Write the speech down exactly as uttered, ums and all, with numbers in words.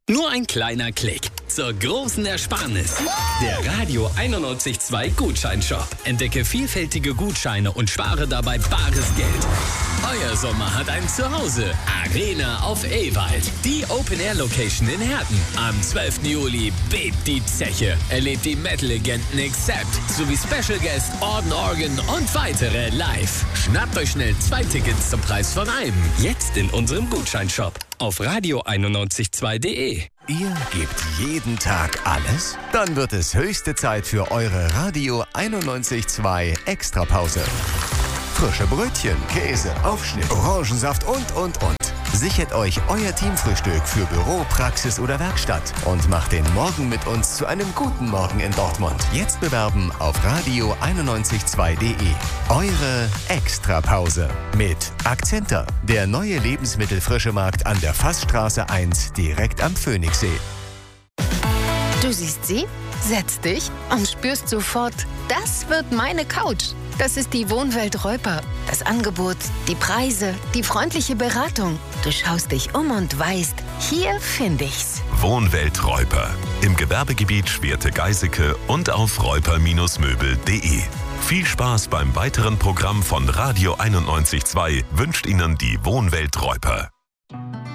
Nur ein kleiner Klick zur großen Ersparnis. Der Radio einundneunzig Komma zwei Gutscheinshop. Entdecke vielfältige Gutscheine und spare dabei bares Geld. Euer Sommer hat ein Zuhause. Arena auf Ewald. Die Open-Air-Location in Herten. Am zwölften Juli bebt die Zeche. Erlebt die Metal-Legenden Accept sowie Special Guest Orden Organ und weitere live. Schnappt euch schnell zwei Tickets zum Preis von einem. Jetzt in unserem Gutscheinshop auf radio einundneunzig Komma zwei punkt de. Ihr gebt jeden Tag alles? Dann wird es höchste Zeit für eure Radio einundneunzig Komma zwei Extrapause. Frische Brötchen, Käse, Aufschnitt, Orangensaft und, und, und. Sichert euch euer Teamfrühstück für Büro, Praxis oder Werkstatt und macht den Morgen mit uns zu einem guten Morgen in Dortmund. Jetzt bewerben auf radio einundneunzig Komma zwei punkt de. Eure Extrapause mit Akzenta, der neue Lebensmittelfrischemarkt an der Fassstraße eins direkt am Phoenixsee. Du siehst sie, setzt dich und spürst sofort, das wird meine Couch. Das ist die Wohnwelt Reuper. Das Angebot, die Preise, die freundliche Beratung. Du schaust dich um und weißt, hier finde ich's. Wohnwelt Reuper. Im Gewerbegebiet Schwerte-Geiseke und auf reuper Möbel punkt de. Viel Spaß beim weiteren Programm von Radio einundneunzig Komma zwei wünscht Ihnen die Wohnwelt Reuper.